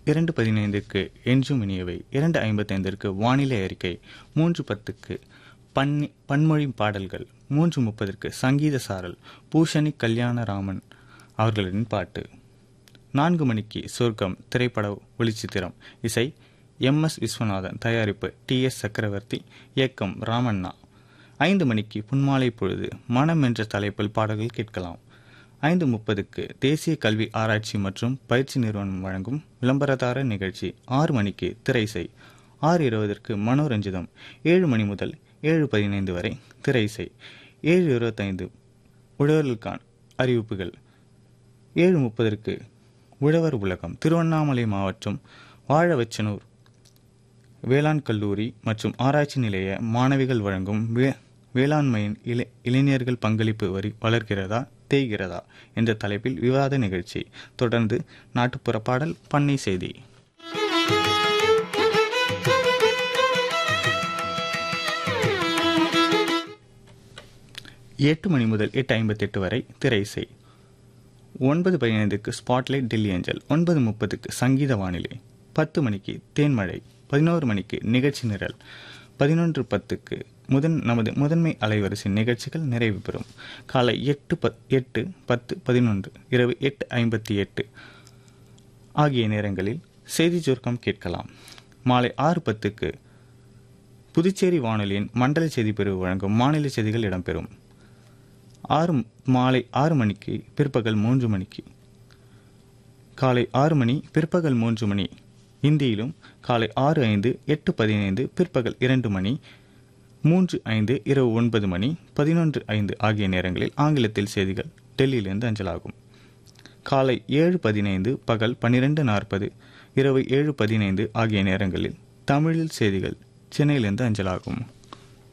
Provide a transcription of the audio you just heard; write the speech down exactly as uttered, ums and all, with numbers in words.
இரண்டு பதினைந்துக்கு என்றும் இனியவை, இரண்டு ஐம்பத்தைந்திற்கு வானிலை அறிக்கை, மூன்று பத்துக்கு பன்னி பன்மொழி பாடல்கள், மூன்று முப்பதற்கு சங்கீத சாரல் பூஷணி கல்யாணராமன் அவர்களின் பாட்டு, நான்கு மணிக்கு சொர்க்கம் திரைப்பட ஒளிச்சித்திரம், இசை எம் எஸ் விஸ்வநாதன், தயாரிப்பு டி எஸ் சக்கரவர்த்தி, இயக்கம் ராமண்ணா. ஐந்து மணிக்கு புன்மாலை பொழுது மனம் என்ற தலைப்பில் பாடல்கள் கேட்கலாம். ஐந்து முப்பதுக்கு தேசிய கல்வி ஆராய்ச்சி மற்றும் பயிற்சி நிறுவனம் வழங்கும் விளம்பரதார நிகழ்ச்சி. ஆறு மணிக்கு திரைசை, ஆறு இருபதற்கு மனோரஞ்சிதம், ஏழு மணி முதல் ஏழு பதினைந்து வரை திரைசை, ஏழு இருபத்தைந்து உழவர்களுக்கான அறிவிப்புகள், ஏழு முப்பதற்கு உழவர் உலகம், திருவண்ணாமலை மாவட்டம் வாழவச்சனூர் வேளாண் கல்லூரி மற்றும் ஆராய்ச்சி நிலைய மாணவிகள் வழங்கும் வே வேளாண்மையின் இளை இளைஞர்கள் பங்களிப்பு வரி வளர்கிறதா தேய்கிறதா என்ற தலைப்பில் விவாத நிகழ்ச்சி. தொடர்ந்து நாட்டுப்புற பாடல், பண்ணை செய்தி. எட்டு மணி முதல் எட்டு ஐம்பத்தி எட்டு வரை திரைசை. ஒன்பது பதினைந்துக்கு ஸ்பாட்லைட் டெல்லி ஏஞ்சல், ஒன்பது முப்பதுக்கு சங்கீத வானிலை, பத்து மணிக்கு தேன்மழை, பதினோரு மணிக்கு நிகழ்ச்சி நிரல், பதினொன்று பத்துக்கு முதன் நமது முதன்மை அலைவரிசை நிகழ்ச்சிகள் நிறைவு பெறும். காலை எட்டு பத் எட்டு பத்து பதினொன்று இரவு எட்டு ஐம்பத்தி எட்டு ஆகிய நேரங்களில் செய்தி சுருக்கம் கேட்கலாம். மாலை ஆறு பத்துக்கு புதுச்சேரி வானொலியின் மண்டல செய்தி பிரிவு வழங்கும் மாநில செய்திகள் இடம்பெறும். ஆறு மாலை ஆறு மணிக்கு பிற்பகல் மூன்று மணிக்கு காலை ஆறு மணி பிற்பகல் மூன்று மணி இந்தியிலும், காலை ஆறு ஐந்து எட்டு பதினைந்து பிற்பகல் இரண்டு மணி மூன்று ஐந்து இரவு ஒன்பது மணி பதினொன்று ஐந்து ஆகிய நேரங்களில் ஆங்கிலத்தில் செய்திகள் டெல்லியிலிருந்து அஞ்சலாகும். காலை ஏழு பதினைந்து பகல் பன்னிரெண்டு நாற்பது இரவு ஏழு பதினைந்து ஆகிய நேரங்களில் தமிழில் செய்திகள் சென்னையிலிருந்து அஞ்சலாகும்.